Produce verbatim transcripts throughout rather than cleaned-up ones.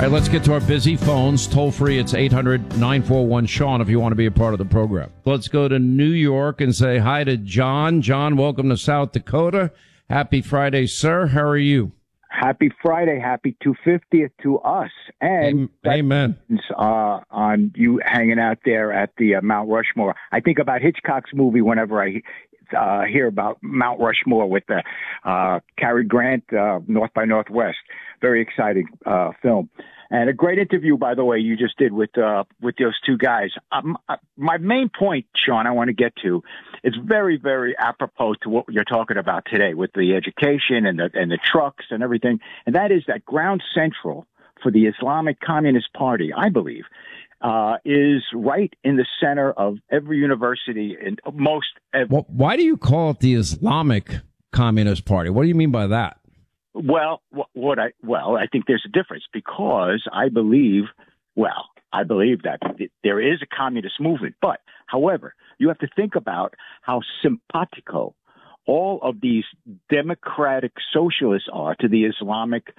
All right, let's get to our busy phones. Toll free, it's eight hundred nine four one Sean if you want to be a part of the program. Let's go to New York and say hi to John. John, welcome to South Dakota. Happy Friday, sir. How are you? Happy Friday. Happy two hundred fiftieth to us. And amen. Uh, on you hanging out there at the uh, Mount Rushmore. I think about Hitchcock's movie whenever I uh, hear about Mount Rushmore with the uh, Cary Grant, uh, North by Northwest. Very exciting uh, film. And a great interview, by the way, you just did with uh, with those two guys. Um, uh, my main point, Sean, I want to get to is very, very apropos to what you're talking about today with the education and the and the trucks and everything. And that is that ground central for the Islamic Communist Party, I believe, uh, is right in the center of every university and most. Every- well, why do you call it the Islamic Communist Party? What do you mean by that? Well, what I well, I think there's a difference because I believe, well, I believe that there is a communist movement. But, however, you have to think about how simpatico all of these democratic socialists are to the Islamic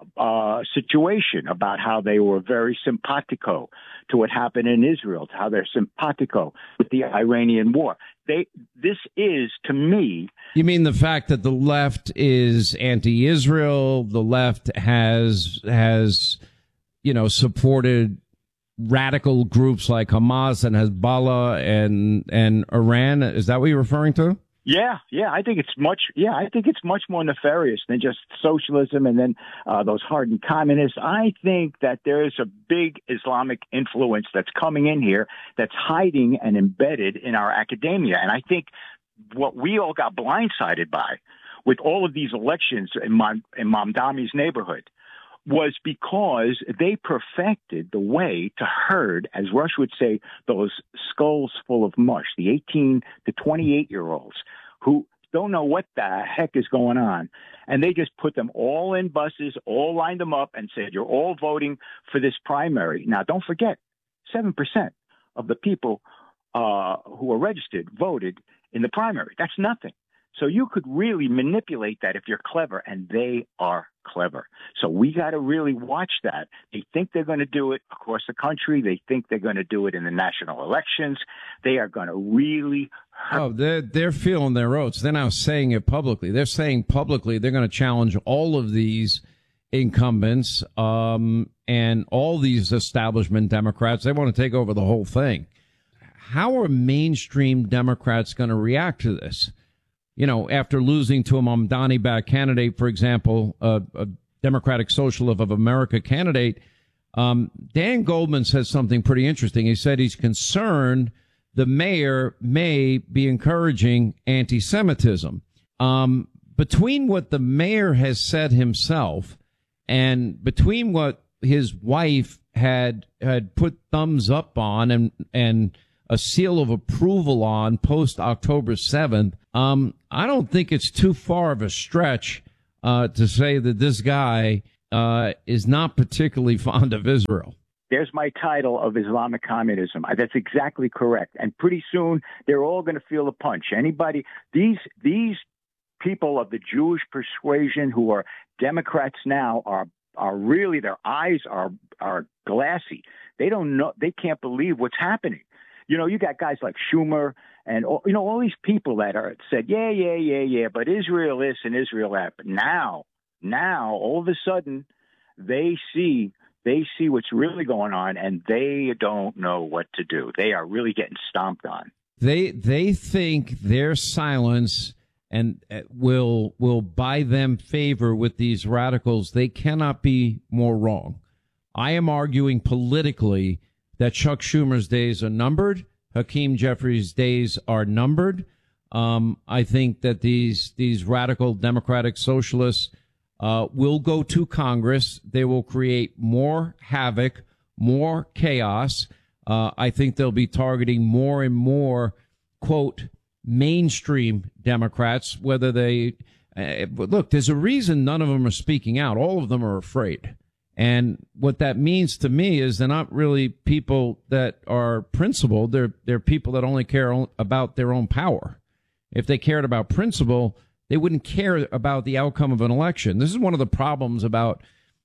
uh, situation, about how they were very simpatico to what happened in Israel, to how they're simpatico with the Iranian war. They, this is, to me... You mean the fact that the left is anti-Israel, the left has, has, you know, supported radical groups like Hamas and Hezbollah and, and Iran? Is that what you're referring to? Yeah, yeah, I think it's much. Yeah, I think it's much more nefarious than just socialism and then uh, those hardened communists. I think that there is a big Islamic influence that's coming in here that's hiding and embedded in our academia. And I think what we all got blindsided by with all of these elections in, Mon- in Mamdani's neighborhood was because they perfected the way to herd, as Rush would say, those skulls full of mush, the eighteen to twenty-eight year olds who don't know what the heck is going on. And they just put them all in buses, all lined them up and said, you're all voting for this primary. Now, don't forget, seven percent of the people uh, who are registered voted in the primary. That's nothing. So you could really manipulate that if you're clever, and they are clever. So we got to really watch that. They think they're going to do it across the country. They think they're going to do it in the national elections. They are going to really hurt. Oh, they're, they're feeling their oats. They're now saying it publicly. They're saying publicly they're going to challenge all of these incumbents um, and all these establishment Democrats. They want to take over the whole thing. How are mainstream Democrats going to react to this? You know, after losing to a Mamdani-backed candidate, for example, a, a Democratic Socialist of America candidate, um, Dan Goldman says something pretty interesting. He said he's concerned the mayor may be encouraging anti-Semitism. Um, between what the mayor has said himself and between what his wife had had put thumbs up on and and a seal of approval on post October seventh, um, I don't think it's too far of a stretch uh, to say that this guy uh, is not particularly fond of Israel. There's my title of Islamic communism. That's exactly correct. And pretty soon they're all going to feel the punch. Anybody, these these people of the Jewish persuasion who are Democrats now are are really, their eyes are are glassy. They don't know. They can't believe what's happening. You know, you got guys like Schumer and, all, you know, all these people that are said, yeah, yeah, yeah, yeah, but Israel this and Israel that. But now, now, all of a sudden, they see they see what's really going on, and they don't know what to do. They are really getting stomped on. They they think their silence and uh, will will buy them favor with these radicals. They cannot be more wrong. I am arguing politically that Chuck Schumer's days are numbered. Hakeem Jeffries' days are numbered. Um, I think that these these radical Democratic socialists uh, will go to Congress. They will create more havoc, more chaos. Uh, I think they'll be targeting more and more, quote, mainstream Democrats, whether they uh, look, there's a reason none of them are speaking out. All of them are afraid. And what that means to me is they're not really people that are principled. They're, they're people that only care about their own power. If they cared about principle, they wouldn't care about the outcome of an election. This is one of the problems about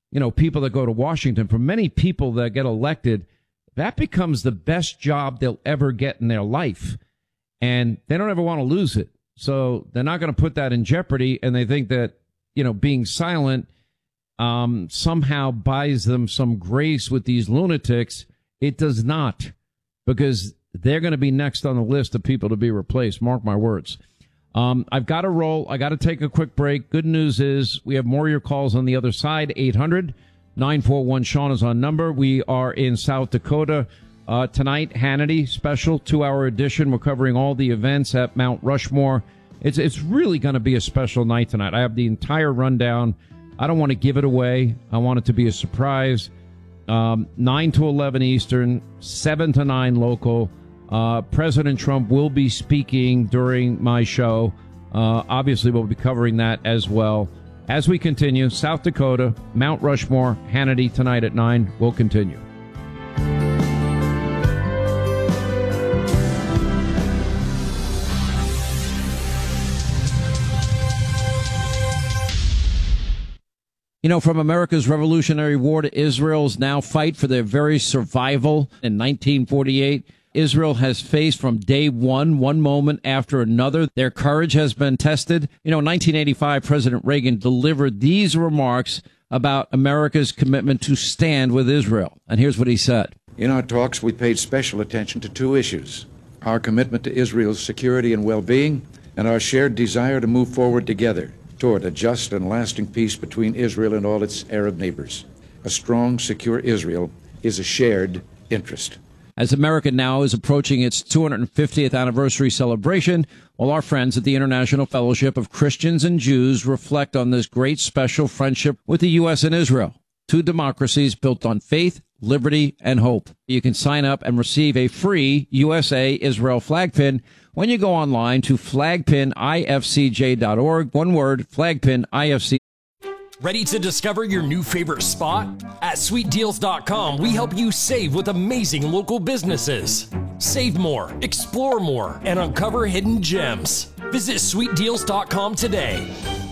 you know, people that go to Washington, for many people that get elected, that becomes the best job they'll ever get in their life. And they don't ever want to lose it. So they're not going to put that in jeopardy. And they think that, you know, being silent um, somehow buys them some grace with these lunatics. It does not, because they're going to be next on the list of people to be replaced. Mark my words. Um, I've got to roll. I got to take a quick break. Good news is we have more of your calls on the other side. eight hundred nine four one Sean is on number. We are in South Dakota uh, tonight. Hannity special two-hour edition. We're covering all the events at Mount Rushmore. It's it's really going to be a special night tonight. I have the entire rundown. I don't want to give it away. I want it to be a surprise. Um, nine to eleven Eastern, seven to nine local. Uh, President Trump will be speaking during my show. Uh, obviously, we'll be covering that as well. As we continue, South Dakota, Mount Rushmore, Hannity tonight at nine. We'll continue. You know, from America's Revolutionary War to Israel's now fight for their very survival in nineteen forty-eight, Israel has faced from day one, one moment after another. Their courage has been tested. You know, in nineteen eighty-five, President Reagan delivered these remarks about America's commitment to stand with Israel. And here's what he said. In our talks, we paid special attention to two issues: our commitment to Israel's security and well-being, and our shared desire to move forward together toward a just and lasting peace between Israel and all its Arab neighbors. A strong, secure Israel is a shared interest. As America now is approaching its two hundred fiftieth anniversary celebration, while our friends at the International Fellowship of Christians and Jews reflect on this great special friendship with the U S and Israel, two democracies built on faith, liberty, and hope. You can sign up and receive a free U S A Israel flag pin when you go online to flag pin I F C J dot org. One word, flag pin I F C. Ready to discover your new favorite spot? At sweet deals dot com, we help you save with amazing local businesses. Save more, explore more, and uncover hidden gems. Visit sweet deals dot com today.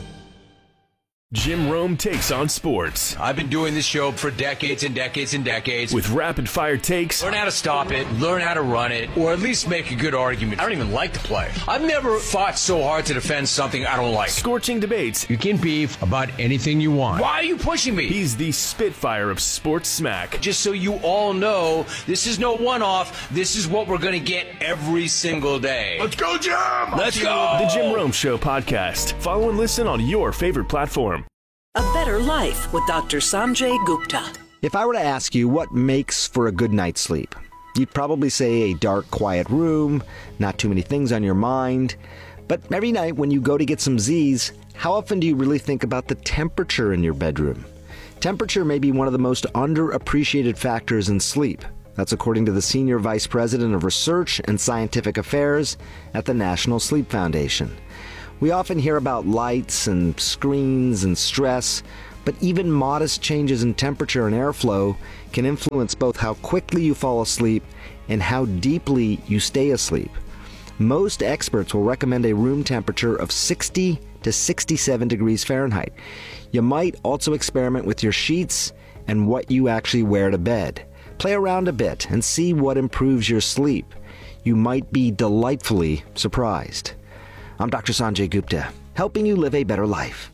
Jim Rome takes on sports. I've been doing this show for decades and decades and decades. With rapid-fire takes. Learn how to stop it, learn how to run it, or at least make a good argument. I don't even like to play. I've never fought so hard to defend something I don't like. Scorching debates. You can beef about anything you want. Why are you pushing me? He's the Spitfire of sports smack. Just so you all know, this is no one-off. This is what we're going to get every single day. Let's go, Jim! Let's go! The Jim Rome Show podcast. Follow and listen on your favorite platform. A Better Life with Doctor Sanjay Gupta. If I were to ask you what makes for a good night's sleep, you'd probably say a dark, quiet room, not too many things on your mind. But every night when you go to get some Z's, how often do you really think about the temperature in your bedroom? Temperature may be one of the most underappreciated factors in sleep. That's according to the Senior Vice President of Research and Scientific Affairs at the National Sleep Foundation. We often hear about lights and screens and stress, but even modest changes in temperature and airflow can influence both how quickly you fall asleep and how deeply you stay asleep. Most experts will recommend a room temperature of sixty to sixty-seven degrees Fahrenheit. You might also experiment with your sheets and what you actually wear to bed. Play around a bit and see what improves your sleep. You might be delightfully surprised. I'm Doctor Sanjay Gupta, helping you live a better life.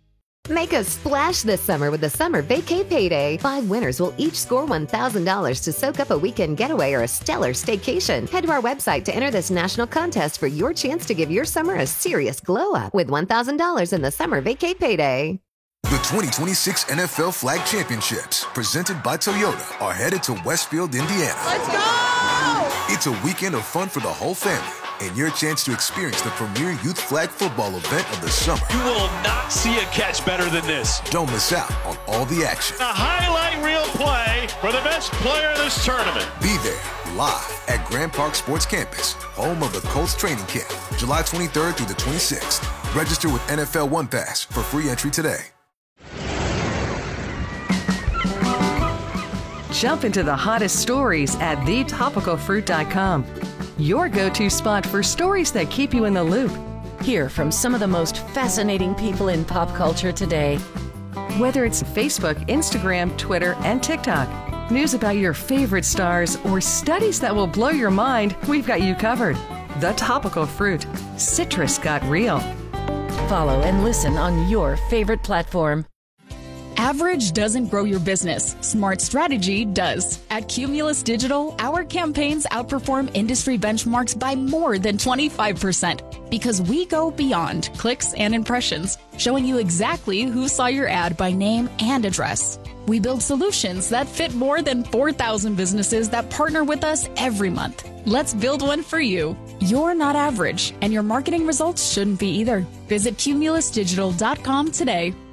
Make a splash this summer with the Summer Vacay Payday. Five winners will each score one thousand dollars to soak up a weekend getaway or a stellar staycation. Head to our website to enter this national contest for your chance to give your summer a serious glow up with one thousand dollars in the Summer Vacay Payday. The twenty twenty-six N F L Flag Championships, presented by Toyota, are headed to Westfield, Indiana. Let's go! It's a weekend of fun for the whole family, and your chance to experience the premier youth flag football event of the summer. You will not see a catch better than this. Don't miss out on all the action. A highlight reel play for the best player of this tournament. Be there live at Grand Park Sports Campus, home of the Colts training camp, July twenty-third through the twenty-sixth. Register with N F L One Pass for free entry today. Jump into the hottest stories at the topical fruit dot com. Your go-to spot for stories that keep you in the loop. Hear from some of the most fascinating people in pop culture today. Whether it's Facebook, Instagram, Twitter, and TikTok, news about your favorite stars, or studies that will blow your mind, we've got you covered. The Topical Fruit. Citrus got real. Follow and listen on your favorite platform. Average doesn't grow your business. Smart strategy does. At Cumulus Digital, our campaigns outperform industry benchmarks by more than twenty-five percent because we go beyond clicks and impressions, showing you exactly who saw your ad by name and address. We build solutions that fit more than four thousand businesses that partner with us every month. Let's build one for you. You're not average, and your marketing results shouldn't be either. Visit cumulus digital dot com today.